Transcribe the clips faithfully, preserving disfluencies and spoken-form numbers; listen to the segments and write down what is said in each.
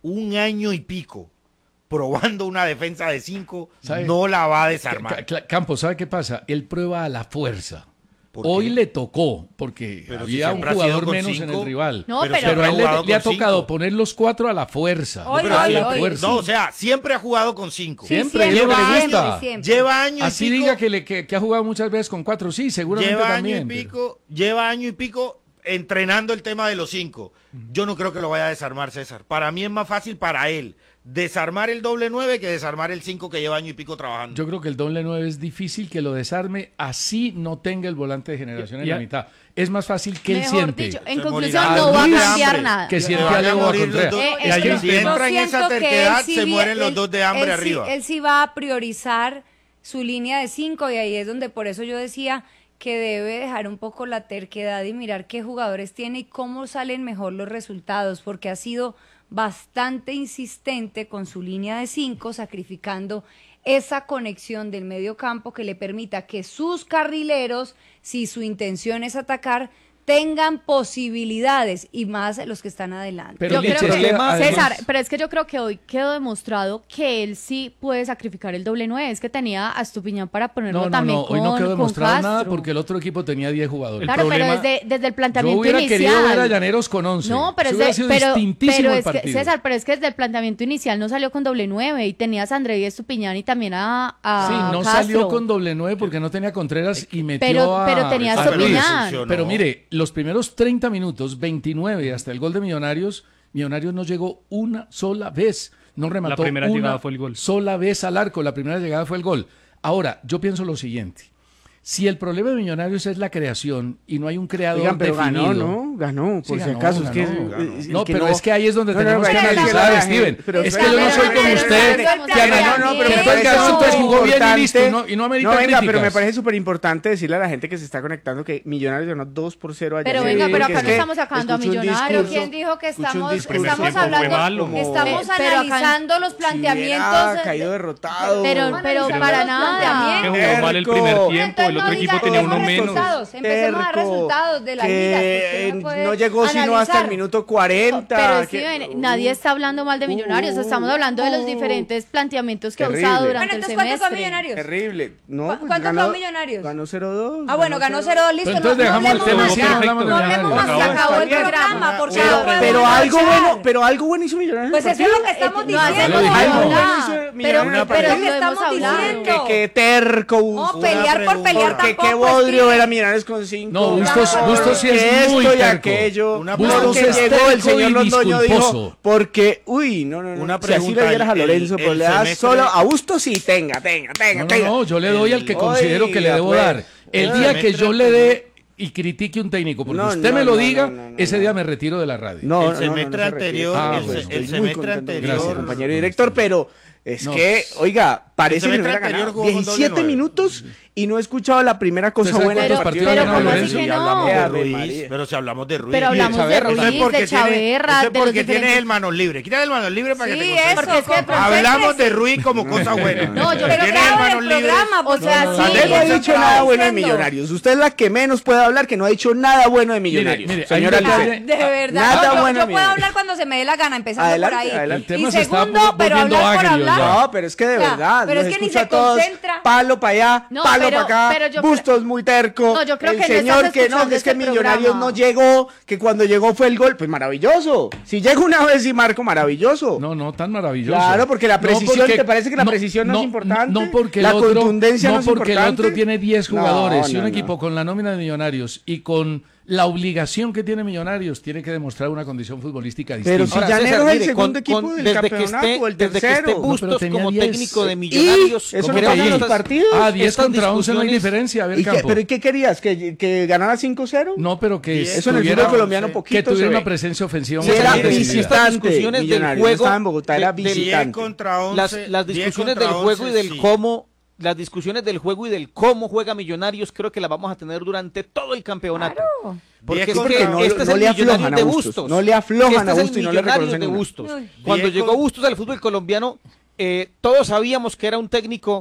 un año y pico probando una defensa de cinco, no la va a desarmar. Campos, ¿sabe qué pasa? Él prueba a la fuerza. Hoy le tocó, porque pero había si un jugador menos cinco, en el rival. No, pero, pero, pero a él le, le ha cinco. tocado poner los cuatro a la fuerza. Hoy, no, hoy, a la hoy. fuerza. No, o sea, siempre ha jugado con cinco. Sí, siempre, siempre, lleva, siempre, gusta. siempre. lleva año Así y pico. diga que, le, que, que ha jugado muchas veces con cuatro, sí, seguramente lleva también. Año y pico, pero... Lleva año y pico entrenando el tema de los cinco. Yo no creo que lo vaya a desarmar, César. Para mí es más fácil para él desarmar el doble nueve que desarmar el cinco que lleva año y pico trabajando. Yo creo que el doble nueve es difícil que lo desarme, así no tenga el volante de generación en la mitad. Es más fácil que él siente. Dicho, en conclusión, no va a cambiar nada. Que siente a Leo Contreras. Eh, eh, eh, si entra en esa terquedad, sí se mueren él, los dos de hambre él arriba. Sí, él sí va a priorizar su línea de cinco y ahí es donde por eso yo decía que debe dejar un poco la terquedad y mirar qué jugadores tiene y cómo salen mejor los resultados, porque ha sido bastante insistente con su línea de cinco, sacrificando esa conexión del medio campo que le permita que sus carrileros, si su intención es atacar, tengan posibilidades y más los que están adelante. Pero yo creo que, problema, César, además... pero es que yo creo que hoy quedó demostrado que él sí puede sacrificar el doble nueve. Es que tenía a Estupiñán para ponerlo no, no, también no, con, hoy no quedó demostrado Castro. nada porque el otro equipo tenía diez jugadores. Claro, problema, pero desde, desde el planteamiento yo hubiera inicial. Yo hubiera querido ver a Llaneros con once. No, pero, Eso es de, pero, pero es que, César, pero es que desde el planteamiento inicial no salió con doble nueve y tenías a André Estupiñán y también a, a Sí, no Castro. salió con doble nueve porque no tenía Contreras y metió pero, a... Pero tenía a Estupiñán. Pero mire, los primeros treinta minutos, veintinueve hasta el gol de Millonarios, Millonarios no llegó una sola vez, no remató la primera una llegada fue el gol. sola vez al arco, la primera llegada fue el gol. Ahora, yo pienso lo siguiente, si el problema de Millonarios es la creación y no hay un creador Oigan, pero definido... ganó, ¿no? Ganó, por sí, si ganó, acaso. Ganó, es que, ganó, ganó. Es, no, que pero no... es que ahí es donde no, tenemos no, que no, analizar, no, Steven. pero, es pero, que yo no soy como usted, que analizó, pero entonces ganó, entonces jugó bien y listo, y no, y no amerita no, venga, críticas. pero me parece súper importante decirle a la gente que se está conectando que Millonarios ganó dos por cero allá. Pero venga, pero acá no estamos sacando a Millonarios. ¿Quién dijo que estamos, estamos hablando, estamos analizando los planteamientos? caído derrotado. Pero, pero para nada. Que jugó mal el primer tiempo, el otro equipo tenía uno menos. Empecemos a dar resultados de las ligas. No, no llegó sino hasta el minuto cuarenta. Pero Steven, que... nadie está hablando mal de Millonarios, uh, estamos hablando de los diferentes planteamientos que terrible. ha usado durante bueno, el semestre. ¿Cuántos fue Millonarios? Terrible. No, ¿Cu ¿Cuántos ganó, fue Millonarios? Ganó cero dos. Ah, bueno, ganó cero dos, listo. Entonces no, dejamos no el tema, más, sí, no hablamos de hablemos más, se acabó el programa, por pero, favor. Pero algo bueno, pero algo bueno hizo Millonarios. Pues eso es lo que estamos diciendo. Algo bueno hizo Millonarios. Pero es lo que estamos diciendo. Que terco. No, pelear por pelear porque qué bodrio era Millonarios con cinco. No, Bustos, Bustos sí es muy esto y terco. aquello. Una Bustos que llegó el señor y Londoño dijo, porque, uy, no, no, no. Una si así le dieras a Lorenzo, pero le das solo a Bustos, sí, tenga, tenga, tenga, no, tenga. No, no, yo le doy al que considero que le debo pues, dar. El día que yo le dé y critique un técnico, porque no, usted no, me lo no, diga, no, no, no, ese no. día me retiro de la radio. No, el semestre no, no, no anterior, ah, el, bueno, el semestre anterior, gracias, compañero director, pero es no. que, oiga, parece que no hubiera ganado diecisiete minutos y no he escuchado la primera cosa buena del partido. Pero, pero ¿cómo así que no? De Ruiz, pero si hablamos de Ruiz. Pero hablamos de, de Ruiz, de Chaverra, de porque diferentes... tienes el manos libre. Quita el manos libre para sí, que te eso, es que hablamos de Ruiz como cosa buena. No, yo creo que hablo del programa, o sea, sí. Usted no ha dicho nada bueno de Millonarios. Usted es la que menos puede hablar, que no ha dicho nada bueno de Millonarios. Mire, señora, de verdad. Yo puedo hablar cuando se me dé la gana, empezando por ahí. Y segundo, pero hablar por hablar. No, pero es que de verdad. Pero es que ni se concentra. Palo para allá, palo para acá. Bustos muy terco. No, yo creo el que señor que no, que es que Millonarios no llegó, que cuando llegó fue el gol, pues maravilloso. Si llega una vez y marco, maravilloso. No, no, tan maravilloso. Claro, porque la precisión, no porque, ¿te parece que la no, precisión no, no es importante? No, porque la el otro, contundencia no, no es porque importante. el otro tiene diez jugadores no, y un no, equipo no. con la nómina de Millonarios y con la obligación que tiene Millonarios tiene que demostrar una condición futbolística distinta. Pero si Ahora, Llanero César, es el mire, segundo con, equipo con, del desde campeonato, que esté, el desde que tercero. esté Bustos no, como diez. técnico de Millonarios. ¿Y? ¿Eso no no pasa en los estas, partidos? Ah, diez contra once no hay discusiones... diferencia, a ver, ¿Y qué, Campo. ¿Pero y qué querías? ¿Que, que ganara cinco cero? No, pero que eso en el fútbol colombiano poquito que tuviera se una ve. presencia ofensiva. Sí, era estas discusiones del juego, estaba en Bogotá, era visitante. Las, las discusiones del juego y del sí. cómo, las discusiones del juego y del cómo juega Millonarios, creo que las vamos a tener durante todo el campeonato. Claro. Porque es porque que no, este no es el le Millonarios aflojan de a Bustos, Bustos. no le aflojan este a es Bustos el y no le Millonarios reconocen de una. Bustos. Uy. Cuando Bien llegó con... Bustos al fútbol colombiano, eh, todos sabíamos que era un técnico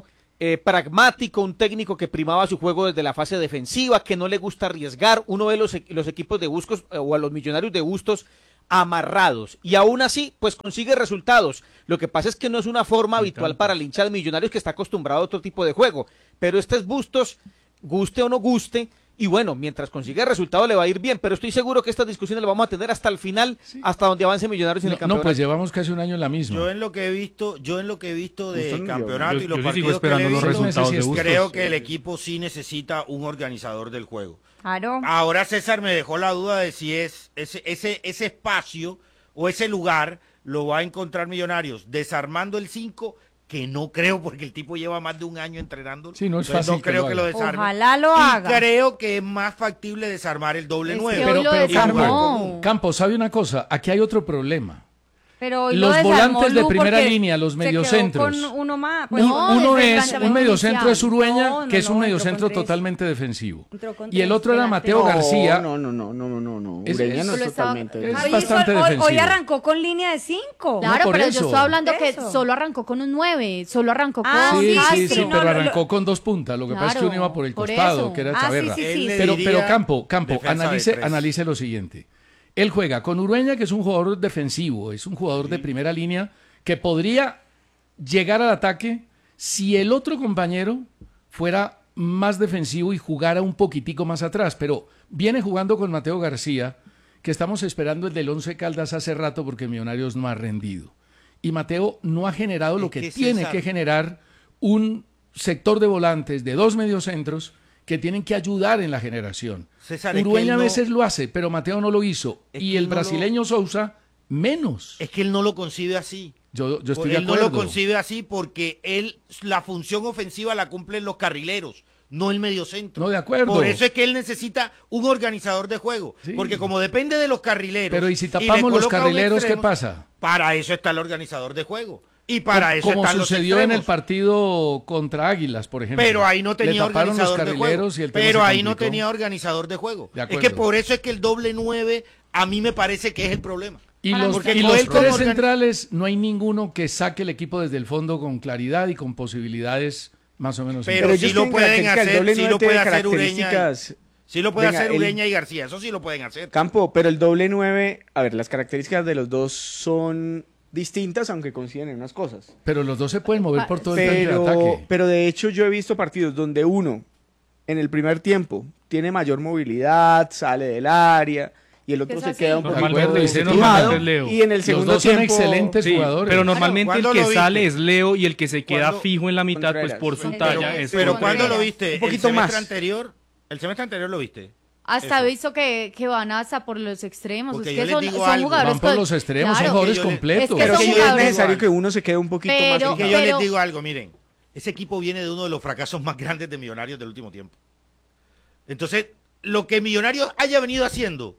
eh, pragmático, un técnico que primaba su juego desde la fase defensiva, que no le gusta arriesgar. Uno ve los, los equipos de Bustos eh, o a los Millonarios de Bustos amarrados y aún así pues consigue resultados. Lo que pasa es que no es una forma habitual para el hincha de Millonarios, que está acostumbrado a otro tipo de juego, pero este es Bustos, guste o no guste, y bueno, mientras consiga resultado le va a ir bien, pero estoy seguro que estas discusiones las vamos a tener hasta el final, sí. hasta donde avance Millonarios en no, el campeonato. No, pues llevamos casi un año en la misma. Yo en lo que he visto, yo en lo que he visto de Usted campeonato yo, y los yo partidos que le he visto, los resultados de Bustos. Creo que el equipo sí necesita un organizador del juego. Claro. Ahora César me dejó la duda de si es ese ese ese espacio o ese lugar lo va a encontrar Millonarios desarmando el cinco, que no creo, porque el tipo lleva más de un año entrenando. Sí, no es Entonces, fácil. no creo que que lo, lo desarme. Ojalá lo y haga. creo que es más factible desarmar el doble Es nueve. que pero, hoy lo pero desarmó. Campo, Campo, ¿sabe una cosa? Aquí hay otro problema. Pero hoy Los lo desarmó volantes de Lu primera porque línea, los se mediocentros. quedó con uno más. Pues, No, uno desde el es un planteamiento mediocentro inicial. es Urueña, No, no, que es un no, mediocentro entró con tres. totalmente defensivo. Entró con Y el tres otro era delanteros. Mateo García. No, no, no, no, no, no, no. Es- Ureña no eso es lo estaba- totalmente. Es Javi bastante Sol- hoy, hoy defensivo. arrancó con línea de cinco. Claro, por pero eso. yo estoy hablando que Eso. solo arrancó con un nueve, solo arrancó con... Ah, Sí, Ah, sí, sí, sí, no, pero no, arrancó con dos puntas. Lo que pasa es que Claro, uno iba por el por costado, eso. que era Ah, sí, Chaverra. sí, Él sí. le Pero, diría pero Campo, Campo, defensa de analice, tres. analice lo siguiente. Él juega con Urueña, que es un jugador defensivo, es un jugador de primera línea que podría llegar al ataque si el otro compañero fuera más defensivo y jugara un poquitico más atrás, pero viene jugando con Mateo García, que estamos esperando el del Once Caldas hace rato porque Millonarios no ha rendido. Y Mateo no ha generado lo Es que, que tiene César- que generar un sector de volantes de dos mediocentros que tienen que ayudar en la generación. César, es que Urueña él a no- veces lo hace, pero Mateo no lo hizo. Es Y que el él no lo- brasileño Sousa, menos. Es que él no lo concibe así. Yo, yo estoy de Él no acuerdo. lo concibe así porque él la función ofensiva la cumplen los carrileros, no el mediocentro. No, de acuerdo. Por eso es que él necesita un organizador de juego, Sí. porque como depende de los carrileros. Pero ¿y si le tapamos los coloca un carrileros, qué extremo, pasa? Para eso está el organizador de juego. Y para eso Como están sucedió los en el extremos. partido contra Águilas, por ejemplo. Pero ahí no tenía Le taparon los organizador de juego. carrileros y el tema Pero se ahí no complicó. tenía organizador de juego. De Es que acuerdo. por eso es que el doble nueve a mí me parece que es el problema. Y Para los, usted, y como los él como tres organ- centrales, no hay ninguno que saque el equipo desde el fondo con claridad y con posibilidades más o menos. Pero, ellos sí lo tienen pueden características, el hacer, doble sí nueve lo tiene puede hacer Ureña. y- características- Sí lo puede Venga, hacer el- Ureña y García, eso sí lo pueden hacer. Campo, pero el doble nueve, a ver, las características de los dos son distintas, aunque coinciden en unas cosas. Pero los dos se pueden mover por todo el frente de Pero, ataque. pero de hecho yo he visto partidos donde uno, en el primer tiempo, tiene mayor movilidad, sale del área, y el otro Es se así. queda un Normalmente, poquito usted desestimado, normalmente es Leo. y en el Los segundo dos son tiempo... excelentes Sí, jugadores. pero normalmente el ¿Cuándo que lo viste? sale es Leo y el que se queda ¿Cuándo? fijo en la mitad, pues Contreras. por su Pero- talla Pero, es pero Contreras. ¿cuándo lo viste? Un poquito ¿El semestre más. anterior? ¿El semestre anterior lo viste? Hasta Eso. he visto que, que van hasta por los extremos. Porque es yo que les son, digo son algo. jugadores Van por con- los extremos, son Claro. jugadores yo le- completos. Es que Pero son sí es jugadores- necesario que uno se quede un poquito Pero- más Que fijado. yo pero- les digo algo, miren, ese equipo viene de uno de los fracasos más grandes de Millonarios del último tiempo. Entonces, lo que Millonarios haya venido haciendo,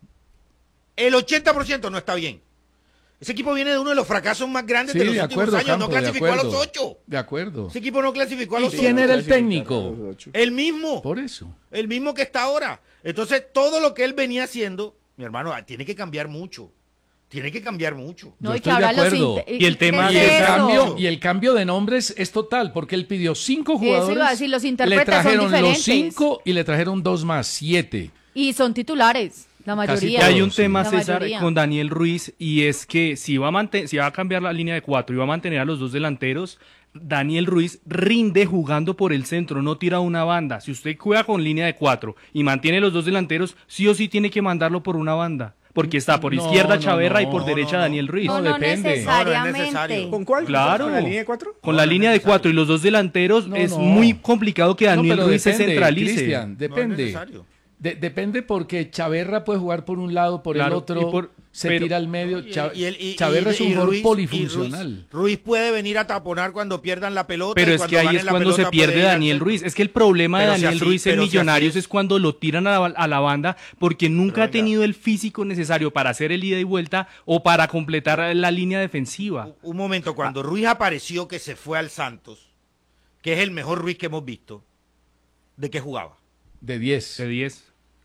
el ochenta por ciento no está bien. Ese equipo viene de uno de los fracasos más grandes Sí, de los de últimos acuerdo, años. Campo, no de clasificó a los acuerdo. ocho. De acuerdo. Ese equipo no clasificó a ¿Y los quién ocho. era el técnico? El mismo. Por eso. El mismo que está ahora. Entonces, todo lo que él venía haciendo, mi hermano, tiene que cambiar mucho. Tiene que cambiar mucho. No, Yo y que estoy de ahora los acuerdo. inter- Y el tema- ¿qué Y es el, eso? cambio, y el cambio de nombres es total, porque él pidió cinco Eso jugadores. iba a decir, los le intérpretes son trajeron los diferentes. cinco y le trajeron dos más, siete. Y son titulares, la Casi mayoría. Y hay todos, un sí. tema, La César, mayoría. con Daniel Ruiz, y es que si va, a manten- si va a cambiar la línea de cuatro y va a mantener a los dos delanteros, Daniel Ruiz rinde jugando por el centro, no tira una banda. Si usted juega con línea de cuatro y mantiene los dos delanteros, sí o sí tiene que mandarlo por una banda, porque está por No, izquierda no, Chaverra y no, por no, derecha no. Daniel Ruiz. No, No, no depende. necesariamente. No, no es necesario. ¿Con cuál? Claro. ¿Con la línea de cuatro? Con la No, no línea es de necesario. cuatro y los dos delanteros No, es no. muy complicado que Daniel No, pero Ruiz se depende, centralice. Cristian, No es depende. necesario. De- depende porque Chaverra puede jugar por un lado, por el Claro, otro, y por- se pero- tira al medio. Y- Cha- y el- y- Chaverra y- es un y jugador Ruiz- polifuncional. y Ruiz, Ruiz puede venir a taponar cuando pierdan la pelota. Pero y es cuando que ahí ganen es la cuando se pelota puede pierde ir al Daniel centro. Ruiz. Es que el problema de Pero si Daniel así- Ruiz en pero si así Millonarios es. es cuando lo tiran a la, a la banda porque nunca Pero ha venga. tenido el físico necesario para hacer el ida y vuelta o para completar la línea defensiva. Un- Un momento, cuando Ruiz apareció que se fue al Santos, que es el mejor Ruiz que hemos visto, ¿de qué jugaba? De diez. De diez.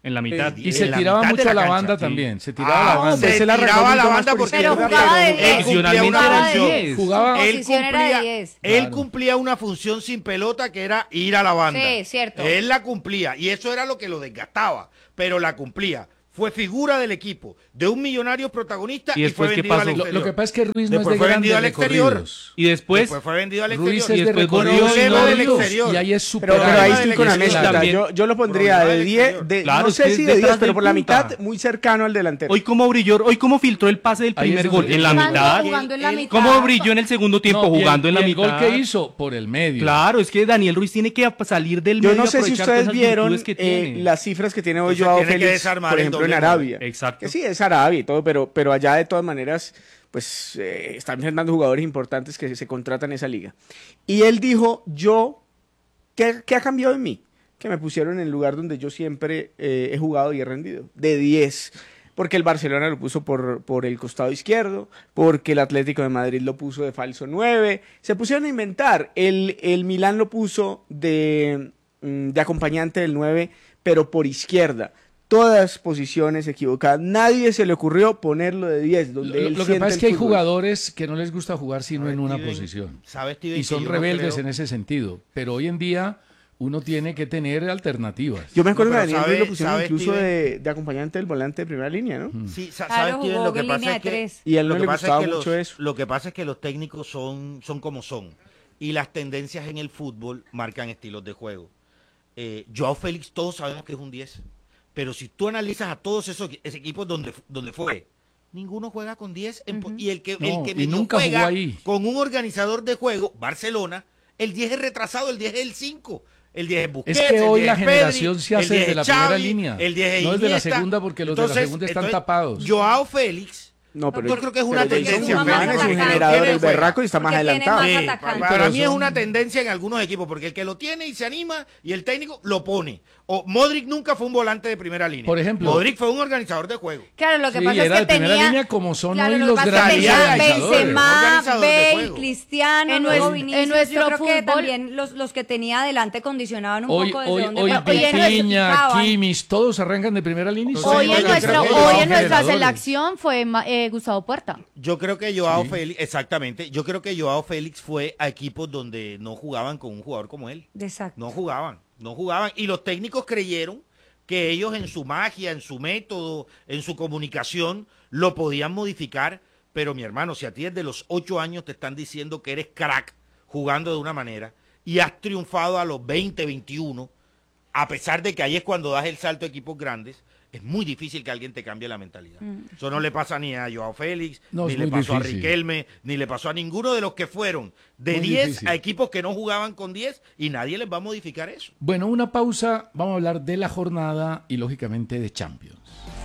En la mitad. Y se tiraba mucho a la banda también. Se tiraba a la banda. Se tiraba a la banda porque pero jugaba de diez. él cumplía una Jugaba de función. diez. Jugaba- Él Posición era de cumplía, diez. él Claro. cumplía una función sin pelota que era ir a la banda. Sí, cierto. Él la cumplía y eso era lo que lo desgastaba, pero la cumplía. Fue figura del equipo, de un Millonario protagonista ¿Y y, después fue qué vendido al pasó? Lo, exterior. lo que pasa es que Ruiz no Después es fue de vendido grandes al exterior. recorridos. Y después, Después fue vendido al Ruiz exterior. es y de después volvió recorridos y y no no del dio, exterior. y ahí es Pero, superable. pero ahí Problema estoy del con exterior. América. También. Yo, yo lo pondría Problema de del diez, exterior. de, Claro, no es sé que si es de diez, detrás pero del por la punta. mitad, muy cercano al delantero. hoy cómo brilló, hoy cómo filtró el pase del Ahí primer es gol, donde- en la Jugando- mitad. jugando en la Él- mitad. ¿Cómo brilló en el segundo tiempo No, y el- jugando en la y el mitad? gol que hizo por el medio. Claro, es que Daniel Ruiz tiene que salir del Yo medio no y sé si aprovechar ustedes todas esas vieron virtudes que eh, tiene. las cifras que tiene hoy Entonces Joao tiene que Félix, desarmar por el ejemplo, en doble Arabia. Exacto. Que sí, es Arabia y todo, pero, pero allá de todas maneras, pues eh, están generando jugadores importantes que se contratan en esa liga. Y él dijo, yo, ¿qué, qué ha cambiado en mí? Que me pusieron en el lugar donde yo siempre eh, he jugado y he rendido, de diez. Porque el Barcelona lo puso por, por el costado izquierdo, porque el Atlético de Madrid lo puso de falso nueve. Se pusieron a inventar. El, el Milán lo puso de, mm, de acompañante del nueve, pero por izquierda. Todas posiciones equivocadas. Nadie se le ocurrió ponerlo de diez, donde Lo, él lo que siente pasa es el que hay fútbol. jugadores que no les gusta jugar sino en una Steven, posición. ¿sabes, Steven, Y que son yo no rebeldes creo- en ese sentido. Pero hoy en día uno tiene que tener alternativas. Yo me acuerdo No, que pero a Daniel Ruiz sabe- lo pusieron sabe, incluso Steven. de, de acompañante del volante de primera línea, ¿no? Sí, sa- Claro, ¿sabes, Steven? jugó Lo que en pasa línea es de que tres. Y a él lo no que le pasa gustaba es que mucho los, eso. Lo que pasa es que los técnicos son, son como son. Y las tendencias en el fútbol marcan estilos de juego. Eh, Joao Félix, todos sabemos que es un diez. Pero si tú analizas a todos esos, esos equipos donde, donde fue, ninguno juega con diez. En, Ujú. Y el que, No, el que y medio nunca jugó juega ahí. con un organizador de juego, Barcelona, el diez es retrasado, el diez es el cinco. El diez es Busquets, Es que hoy el diez la es Pedri, generación se el hace diez desde es la primera Xavi, línea. el diez es No desde la Iniesta. segunda, porque los de la segunda están tapados. Joao Félix, No, pero yo creo que es una pero Jason tendencia. Fernández es un Tiene generador del el juego. berraco y está más Porque tiene adelantado. más Sí, atacante. para Pero mí es son- una tendencia en algunos equipos, porque el que lo tiene y se anima y el técnico lo pone. O Modric nunca fue un volante de primera línea. Por ejemplo. Modric fue un organizador de juego. Claro, lo que Sí, pasa era es de que primera tenía... línea como son Claro, hoy lo los que pasa es que grandes tenía organizadores. Benzema, Organizador de Bale, juego. Cristiano, En luego nues- Vinicius. en nuestro Yo creo que fútbol- también los, los que tenía adelante condicionaban un Hoy, poco desde hoy, dónde hoy partían, Viña, clasificaban. Kimmich, todos arrancan de primera línea. y Hoy son Hoy en, yo nuestra, creo que hoy son en nuestra generadores. selección fue ma- eh, Gustavo Puerta. Yo creo que Joao Félix, exactamente, yo creo que Joao Félix fue a equipos donde no jugaban con un jugador como él. Exacto. No jugaban, no jugaban. Y los técnicos creyeron que ellos en su magia, en su método, en su comunicación, lo podían modificar. Pero mi hermano, si a ti desde los ocho años te están diciendo que eres crack jugando de una manera y has triunfado a los veinte, veintiuno, a pesar de que ahí es cuando das el salto a equipos grandes, es muy difícil que alguien te cambie la mentalidad. Mm. Eso no le pasa ni a Joao Félix, No, ni es le muy pasó a difícil. Riquelme, ni le pasó a ninguno de los que fueron de Muy diez difícil. a equipos que no jugaban con diez y nadie les va a modificar eso. Bueno, una pausa. Vamos a hablar de la jornada y lógicamente de Champions.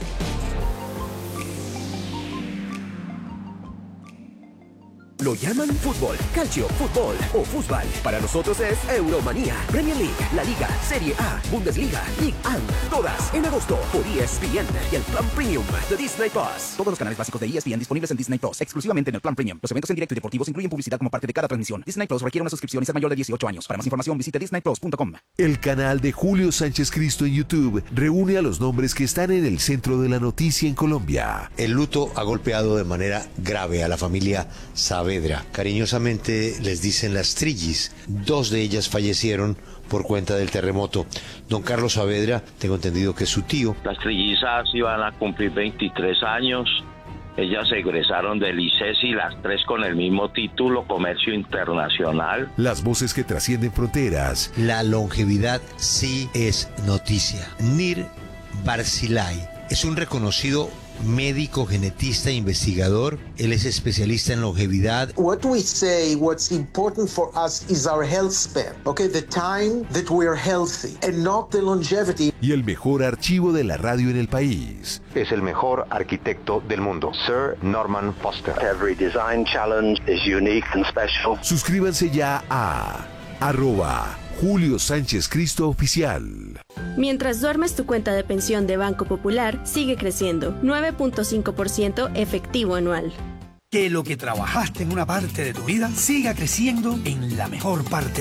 Lo llaman fútbol, calcio, fútbol o fútbol. Para nosotros es Euromanía, Premier League, La Liga, Serie A, Bundesliga, Ligue uno. Todas en agosto por E S P N y el Plan Premium de Disney Plus. Todos los canales básicos de E S P N disponibles en Disney Plus, exclusivamente en el Plan Premium. Los eventos en directo y deportivos incluyen publicidad como parte de cada transmisión. Disney Plus requiere una suscripción y ser mayor de dieciocho años. Para más información visite disney plus punto com. El canal de Julio Sánchez Cristo en YouTube reúne a los nombres que están en el centro de la noticia en Colombia. El luto ha golpeado de manera grave a la familia Saavedra. Cariñosamente les dicen las Trillis. Dos de ellas fallecieron por cuenta del terremoto. Don Carlos Saavedra, tengo entendido que es su tío. Las trillizas iban a cumplir veintitrés años. Ellas egresaron del I C E S I, las tres con el mismo título, Comercio Internacional. Las voces que trascienden fronteras. La longevidad sí es noticia. Nir Barzilay es un reconocido médico, genetista e investigador. Él es especialista en longevidad. What we say, what's important for us is our health span, okay? The time that we are healthy and not the longevity. Y el mejor archivo de la radio en el país. Es el mejor arquitecto del mundo, Sir Norman Foster. Every design challenge is unique and special. Suscríbanse ya a arroba Julio Sánchez Cristo Oficial. Mientras duermes, tu cuenta de pensión de Banco Popular sigue creciendo, nueve punto cinco por ciento efectivo anual. Que lo que trabajaste en una parte de tu vida siga creciendo en la mejor parte